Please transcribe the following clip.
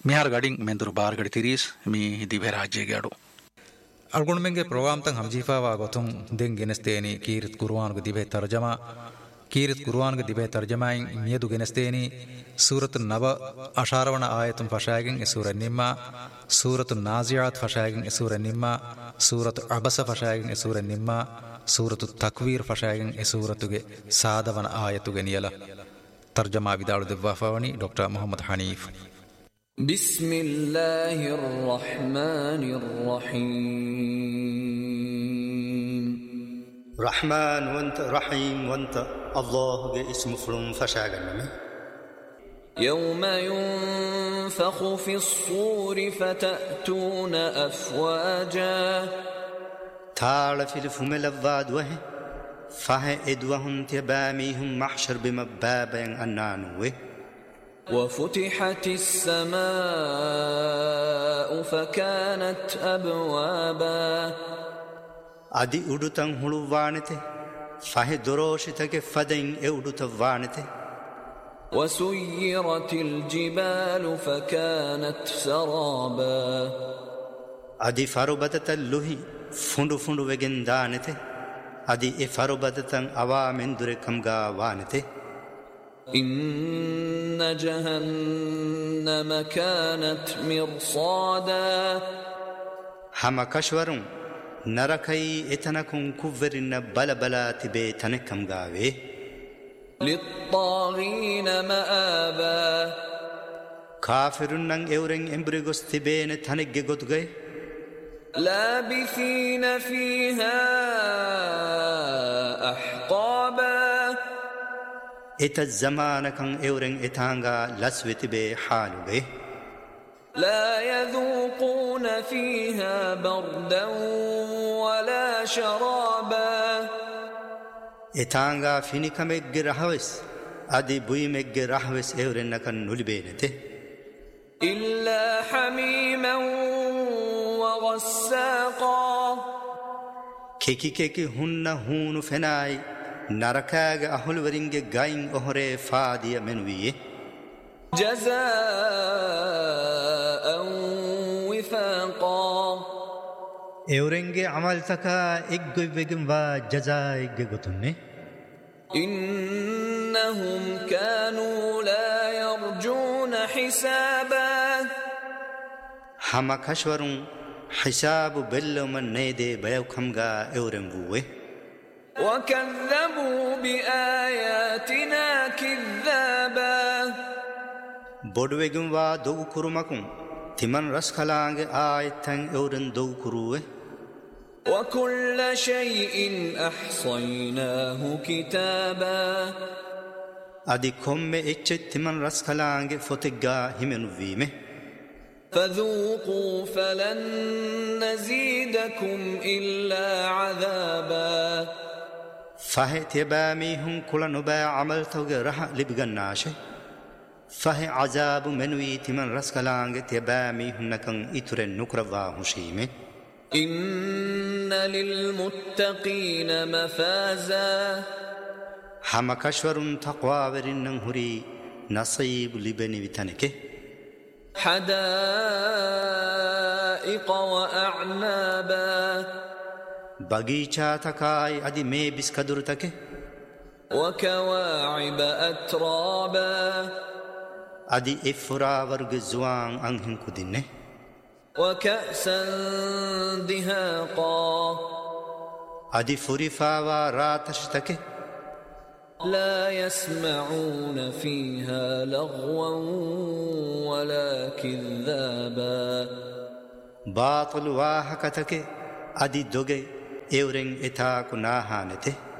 මිහාර ගඩින් මෙන්දුරු බාරගඩි තිරීස් මේ දිවේ රාජ්‍යගේ අඩු අල්ගොණමෙන්ගේ ප්‍රෝග්‍රෑම් තන් හම්ජීෆාවා ගොතුන් දෙන් ගෙනස්තේනි කීරිත් කුර්ආන්ගේ දිවේ තර්ජමා කීරිත් කුර්ආන්ගේ දිවේ තර්ජමායින් මියදු ගෙනස්තේනි සූරතු නබ අෂාරවන ආයතුන් ෆෂායගෙන් සූරා නිම්මා සූරතු නාසියාත් ෆෂායගෙන් සූරා නිම්මා සූරතු අබස ෆෂායගෙන් සූරා නිම්මා සූරතු තක්වීර් ෆෂායගෙන් සූරතුගේ සාදවන ආයතුගේ නියලා තර්ජමා විදාළු දෙවවාෆවනි ඩොක්ටර් මොහම්මද් හනීෆ් بسم الله الرحمن الرحيم رحمن وانت رحيم وانت الله اسم فلم فشاغنمي يوم ينفخ في الصور فتأتون أفواجا تعال في الفمل الضادوه فهي ادوهم تباميهم محشر بمبابا أنانوه وفتحت السماء فكانت أبوابا أدي أدوتن هلوانته فهي دروشتك فدين أدوتوانته وسيرت الجبال فكانت سرابا أدي فربتة اللهي فندو فندو وجندانته أدي فربتة أوامن دركمغا وانته إن جهنم كانت مرصادا هما كشورون نركي اتنكم كفرن بلا تبيتنكم غاوي للطاغين مآبا كافرون اورن امبرغوس تبين تنك غوتغي لابثين فيها أحقابا إت الزمان كان اورن اتانغا لسوتبي حالوغي لا يذوقون فيها بردا ولا شرابا اتانغا فينيكمك رحوس ادي بويمك رحوس اورن كان نولبينته إلا حميما وغساقا كيكي هن هون فناي نركاغ أهل ورنگ غاين أهره فادية منوية جزاء وفاقا اورنگ عمل تكا اگوي بگم و جزاء گگتنه إنهم كانوا لا يرجون حسابا هما كشورون حساب بلو من نيدي بيو خمغا اورنگوه وكذبوا بآياتنا كذابا بودوگم و دو كرمكم تمن رسخلانگ آيتن اورن دو كروه وكل شيء أحصيناه كتابا ادي كوم اچ تمن رسخلانگ فوتگا همنو ويمه فذوقوا فلن نزيدكم إلا عذابا فهي تباميهم كل نبا عمل توغ رح لبغناشه فهي عذاب منوي تمن رسكلانگ تباميهم نكن اتر نكروا هشيمه إن للمتقين مفازا هم كشورن تقوى ورنن هري نصيب لبني بتنكه حدائق وأعنابا بغيچا تكاي ادي مي بسكدر تكه وكواعب أترابا ادي افرا ورگ زوان انهن كدينه وكأسا دهاقا ادي فريفا وراتش تكه لا يسمعون فيها لغوا ولا كذابا باطل واحكتك ادي دوغي اورن اتا كناهانته